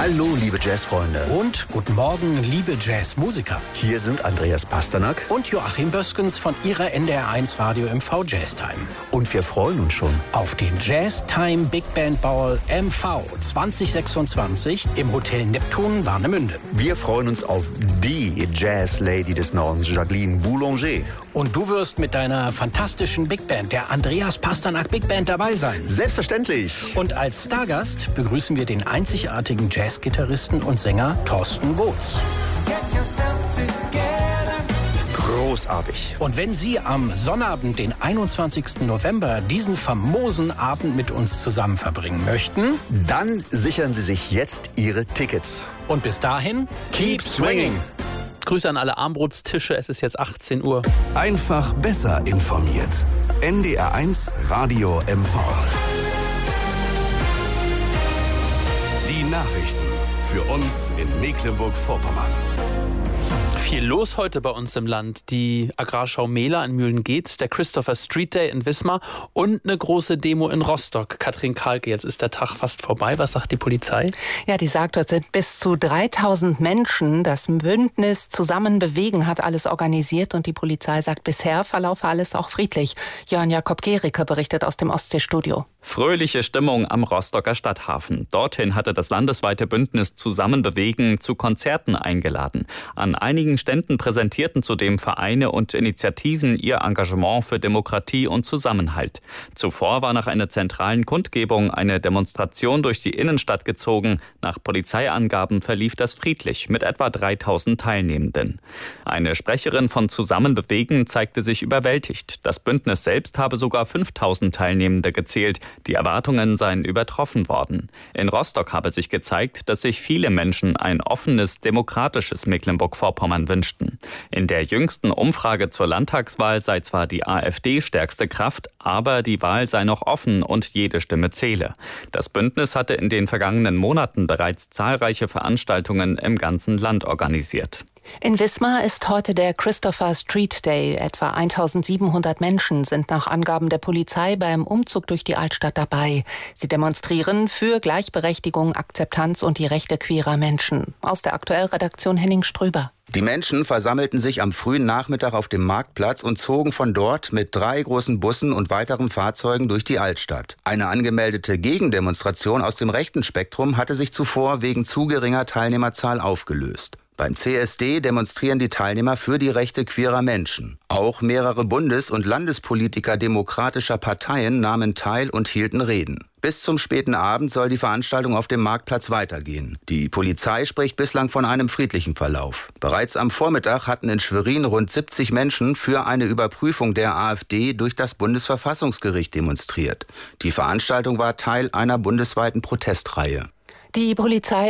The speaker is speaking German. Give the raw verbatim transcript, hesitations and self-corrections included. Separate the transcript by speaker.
Speaker 1: Hallo, liebe Jazzfreunde.
Speaker 2: Und guten Morgen, liebe Jazzmusiker.
Speaker 1: Hier sind Andreas Pasternak
Speaker 2: und Joachim Böskens von Ihrer N D R eins Radio M V Jazz Time.
Speaker 1: Und wir freuen uns schon
Speaker 2: auf den Jazz Time Big Band Ball M V zwanzig sechsundzwanzig im Hotel Neptun, Warnemünde.
Speaker 1: Wir freuen uns auf die Jazz Lady des Nordens, Jacqueline Boulanger.
Speaker 2: Und du wirst mit deiner fantastischen Big Band, der Andreas Pasternak Big Band, dabei sein.
Speaker 1: Selbstverständlich.
Speaker 2: Und als Stargast begrüßen wir den einzigartigen Jazzgitarristen und Sänger Thorsten Goetz.
Speaker 1: Großartig.
Speaker 2: Und wenn Sie am Sonnabend, den einundzwanzigsten November, diesen famosen Abend mit uns zusammen verbringen möchten,
Speaker 1: dann sichern Sie sich jetzt Ihre Tickets.
Speaker 2: Und bis dahin, keep swinging.
Speaker 3: Grüße an alle Armbrutstische, es ist jetzt achtzehn Uhr.
Speaker 4: Einfach besser informiert. N D R eins Radio M V. Die Nachrichten für uns in Mecklenburg-Vorpommern.
Speaker 3: Viel los heute bei uns im Land. Die Agrarschau Mehler in Mühlen-Geetz, der Christopher Street Day in Wismar und eine große Demo in Rostock. Katrin Kahlke, jetzt ist der Tag fast vorbei. Was sagt die Polizei?
Speaker 5: Ja, die sagt, dort sind bis zu dreitausend Menschen. Das Bündnis Zusammen bewegen hat alles organisiert und die Polizei sagt, bisher verlaufe alles auch friedlich. Jörn Jakob Gericke berichtet aus dem Ostseestudio.
Speaker 6: Fröhliche Stimmung am Rostocker Stadthafen. Dorthin hatte das landesweite Bündnis Zusammen bewegen zu Konzerten eingeladen. An einigen Ständen präsentierten zudem Vereine und Initiativen ihr Engagement für Demokratie und Zusammenhalt. Zuvor war nach einer zentralen Kundgebung eine Demonstration durch die Innenstadt gezogen. Nach Polizeiangaben verlief das friedlich mit etwa dreitausend Teilnehmenden. Eine Sprecherin von Zusammen bewegen zeigte sich überwältigt. Das Bündnis selbst habe sogar fünftausend Teilnehmende gezählt. Die Erwartungen seien übertroffen worden. In Rostock habe sich gezeigt, dass sich viele Menschen ein offenes, demokratisches Mecklenburg-Vorpommern wünschten. In der jüngsten Umfrage zur Landtagswahl sei zwar die AfD stärkste Kraft, aber die Wahl sei noch offen und jede Stimme zähle. Das Bündnis hatte in den vergangenen Monaten bereits zahlreiche Veranstaltungen im ganzen Land organisiert.
Speaker 5: In Wismar ist heute der Christopher Street Day. Etwa eintausendsiebenhundert Menschen sind nach Angaben der Polizei beim Umzug durch die Altstadt dabei. Sie demonstrieren für Gleichberechtigung, Akzeptanz und die Rechte queerer Menschen. Aus der Aktuellredaktion Henning Ströber.
Speaker 7: Die Menschen versammelten sich am frühen Nachmittag auf dem Marktplatz und zogen von dort mit drei großen Bussen und weiteren Fahrzeugen durch die Altstadt. Eine angemeldete Gegendemonstration aus dem rechten Spektrum hatte sich zuvor wegen zu geringer Teilnehmerzahl aufgelöst. Beim C S D demonstrieren die Teilnehmer für die Rechte queerer Menschen. Auch mehrere Bundes- und Landespolitiker demokratischer Parteien nahmen teil und hielten Reden. Bis zum späten Abend soll die Veranstaltung auf dem Marktplatz weitergehen. Die Polizei spricht bislang von einem friedlichen Verlauf. Bereits am Vormittag hatten in Schwerin rund siebzig Menschen für eine Überprüfung der AfD durch das Bundesverfassungsgericht demonstriert. Die Veranstaltung war Teil einer bundesweiten Protestreihe.
Speaker 5: Die Polizei